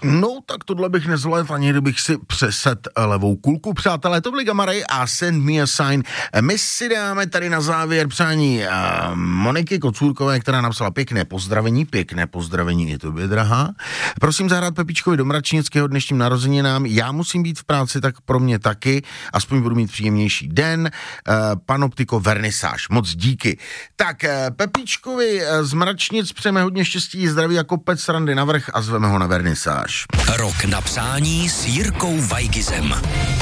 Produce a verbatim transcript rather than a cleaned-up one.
No, tak tohle bych nezvládl, ani kdybych si přesed levou kulku. Přátelé, to byli Gamarej a Send Me a Sign. My si dáme tady na závěr přání uh, Moniky Kocůrkové, která napsala pěkné pozdravení, pěkné pozdravení i tobě, drahá. Prosím zahrát Pepičkovi do Mračnického dnešním narozeninám. Já musím být v práci, tak pro mě taky. Aspoň budu mít příjemnější den. Uh, Panoptiko vernisáž. Moc díky. Tak, uh, Pepičkovi uh, z Mračnic přejeme hodně štěstí, zdraví a kopec srandy navrch a zveme ho na vernisáž. Rok na přání s Jirkou Vajgizem.